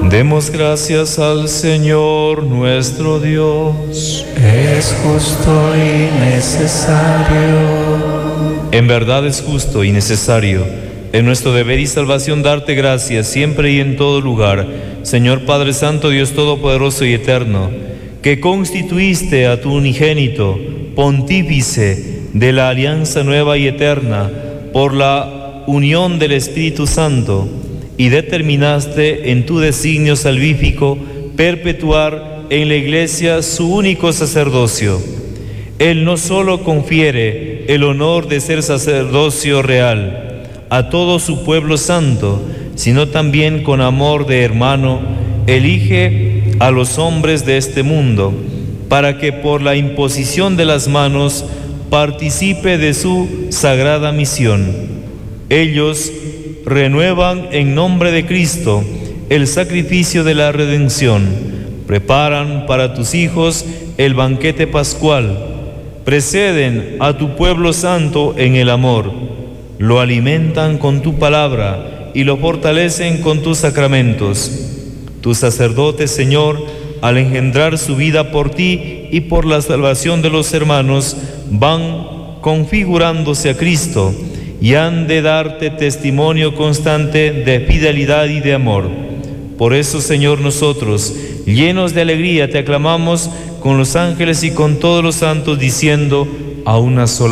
Demos gracias al Señor nuestro Dios. Es justo y necesario. En verdad es justo y necesario, en nuestro deber y salvación, darte gracias siempre y en todo lugar, Señor Padre Santo, Dios Todopoderoso y Eterno, que constituiste a tu unigénito pontífice de la alianza nueva y eterna por la unión del Espíritu Santo, y determinaste en tu designio salvífico perpetuar en la Iglesia su único sacerdocio. Él no solo confiere el honor de ser sacerdocio real a todo su pueblo santo, sino también con amor de hermano elige a los hombres de este mundo, para que por la imposición de las manos participe de su sagrada misión. Ellos renuevan en nombre de Cristo el sacrificio de la redención, preparan para tus hijos el banquete pascual, preceden a tu pueblo santo en el amor, lo alimentan con tu palabra y lo fortalecen con tus sacramentos. Tus sacerdotes, Señor, al engendrar su vida por ti y por la salvación de los hermanos, van configurándose a Cristo y han de darte testimonio constante de fidelidad y de amor. Por eso, Señor, nosotros, llenos de alegría, te aclamamos con los ángeles y con todos los santos, diciendo a una sola